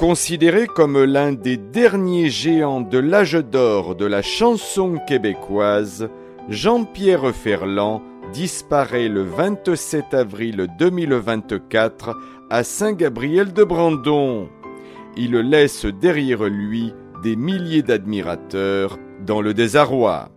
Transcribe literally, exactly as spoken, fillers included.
Considéré comme l'un des derniers géants de l'âge d'or de la chanson québécoise, Jean-Pierre Ferland disparaît le vingt-sept avril deux mille vingt-quatre à Saint-Gabriel-de-Brandon. Il laisse derrière lui des milliers d'admirateurs dans le désarroi.